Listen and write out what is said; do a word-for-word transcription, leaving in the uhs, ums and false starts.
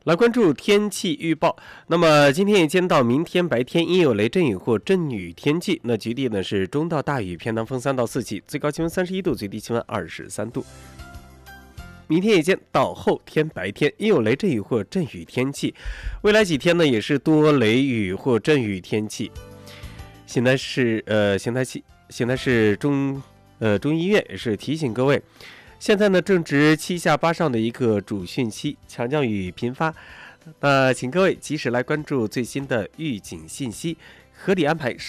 来关注天气预报。那么今天夜间到明天白天阴有雷阵雨或阵雨天气，那局地呢是中到大雨，偏南风三到四级，最高气温三十一度，最低气温二十三度。明天夜间到后天白天阴有雷阵雨或阵雨天气，未来几天呢也是多雷雨或阵雨天气。现在是呃，现在是现在是中呃中医院也是提醒各位。现在呢，正值七下八上的一个主汛期，强降雨频发。那请各位及时来关注最新的预警信息，合理安排